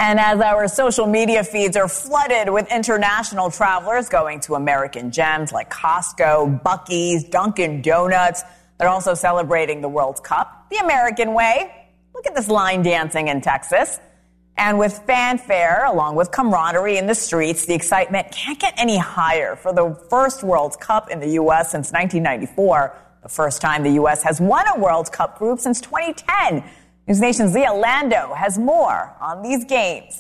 And as our social media feeds are flooded with international travelers going to American gems like Costco, Buc-ee's, Dunkin' Donuts, they're also celebrating the World Cup the American way. Look at this line dancing in Texas. And with fanfare, along with camaraderie in the streets, the excitement can't get any higher for the first World Cup in the U.S. since 1994, the first time the U.S. has won a World Cup group since 2010. News Nation's Leah Lando has more on these games.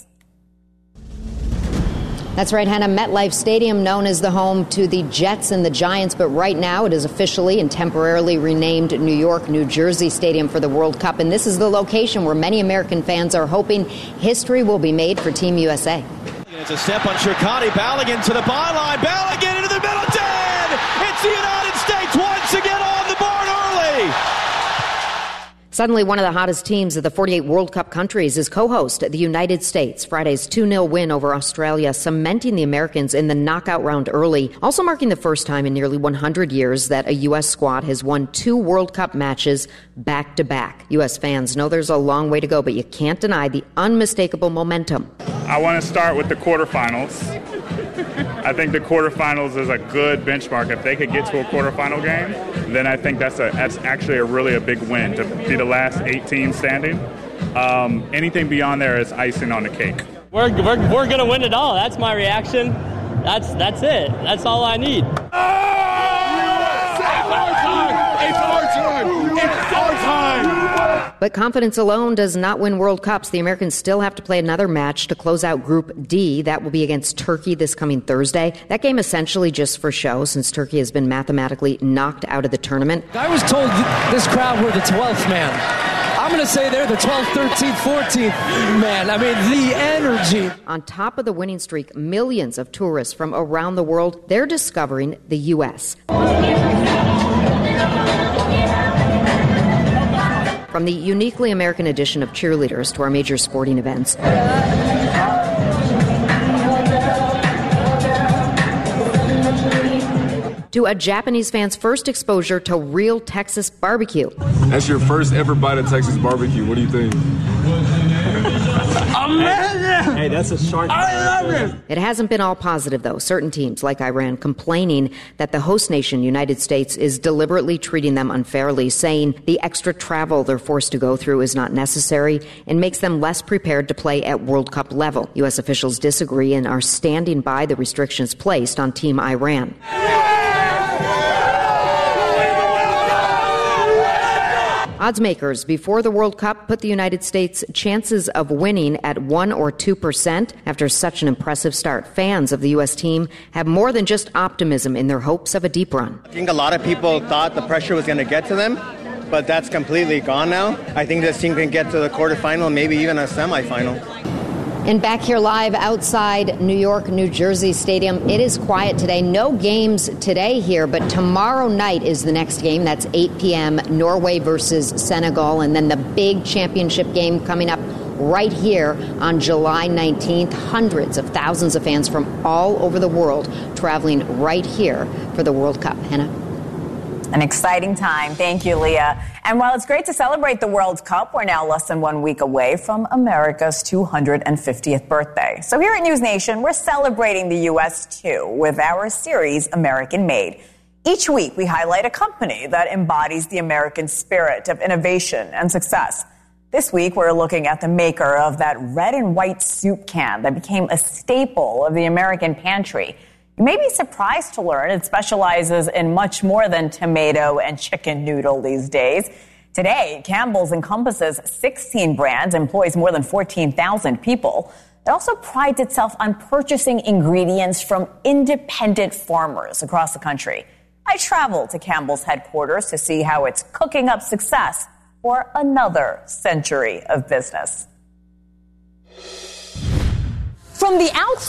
That's right, Hannah. MetLife Stadium, known as the home to the Jets and the Giants, but right now it is officially and temporarily renamed New York, New Jersey Stadium for the World Cup. And this is the location where many American fans are hoping history will be made for Team USA. It's a step on Shirkani. Balogun to the byline. Balogun into the middle. Dead! It's the United States once again on the board early. Suddenly, one of the hottest teams of the 48 World Cup countries is co-host the United States. Friday's 2-0 win over Australia, cementing the Americans in the knockout round early, also marking the first time in nearly 100 years that a U.S. squad has won 2 World Cup matches back-to-back. U.S. fans know there's a long way to go, but you can't deny the unmistakable momentum. I want to start with the quarterfinals. I think the quarterfinals is a good benchmark. If they could get to a quarterfinal game, then I think that's actually really a big win to be the last 18 standing. Anything beyond there is icing on the cake. We're going to win it all. That's my reaction. That's it. That's all I need. It's our time! But confidence alone does not win World Cups. The Americans still have to play another match to close out Group D. That will be against Turkey this coming Thursday. That game essentially just for show, since Turkey has been mathematically knocked out of the tournament. I was told this crowd were the 12th man. I'm going to say they're the 12th, 13th, 14th man. I mean, the energy. On top of the winning streak, millions of tourists from around the world, they're discovering the U.S. From the uniquely American edition of cheerleaders to our major sporting events. To a Japanese fan's first exposure to real Texas barbecue. That's your first ever bite of Texas barbecue. What do you think? Amazing! Hey, that's a shark. I love it! It hasn't been all positive, though. Certain teams, like Iran, complaining that the host nation, United States, is deliberately treating them unfairly, saying the extra travel they're forced to go through is not necessary and makes them less prepared to play at World Cup level. U.S. officials disagree and are standing by the restrictions placed on Team Iran. Odds makers before the World Cup put the United States' chances of winning at 1 or 2% after such an impressive start. Fans of the U.S. team have more than just optimism in their hopes of a deep run. I think a lot of people thought the pressure was going to get to them, but that's completely gone now. I think this team can get to the quarterfinal, maybe even a semifinal. And back here live outside New York, New Jersey Stadium, it is quiet today. No games today here, but tomorrow night is the next game. That's 8 p.m., Norway versus Senegal. And then the big championship game coming up right here on July 19th. Hundreds of thousands of fans from all over the world traveling right here for the World Cup. Hannah? An exciting time. Thank you, Leah. And while it's great to celebrate the World Cup, we're now less than 1 week away from America's 250th birthday. So here at News Nation, we're celebrating the U.S. too with our series, American Made. Each week, we highlight a company that embodies the American spirit of innovation and success. This week, we're looking at the maker of that red and white soup can that became a staple of the American pantry. You may be surprised to learn it specializes in much more than tomato and chicken noodle these days. Today, Campbell's encompasses 16 brands, employs more than 14,000 people. It also prides itself on purchasing ingredients from independent farmers across the country. I traveled to Campbell's headquarters to see how it's cooking up success for another century of business. From the outside,